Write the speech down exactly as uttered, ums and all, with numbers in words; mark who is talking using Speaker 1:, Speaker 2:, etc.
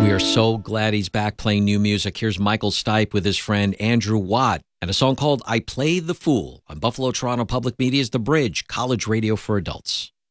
Speaker 1: We are so glad he's back playing new music. Here's Michael Stipe with his friend Andrew Watt and a song called I Play the Fool on Buffalo Toronto Public Media's The Bridge, college radio for adults.